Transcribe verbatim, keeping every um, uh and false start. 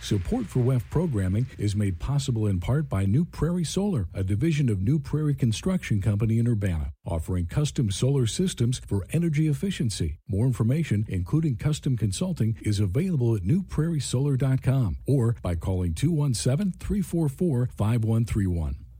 Support for W E F programming is made possible in part by New Prairie Solar, a division of New Prairie Construction Company in Urbana, offering custom solar systems for energy efficiency. More information, including custom consulting, is available at new prairie solar dot com or by calling two one seven, three four four, five one three one.